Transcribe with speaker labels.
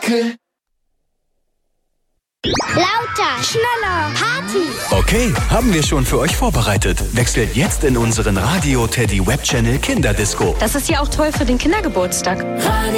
Speaker 1: Dackel.
Speaker 2: Lauter, schneller, Party.
Speaker 3: Okay, haben wir schon für euch vorbereitet. Wechselt jetzt in unseren Radio Teddy Web Channel Kinderdisco.
Speaker 4: Das ist ja auch toll für den Kindergeburtstag.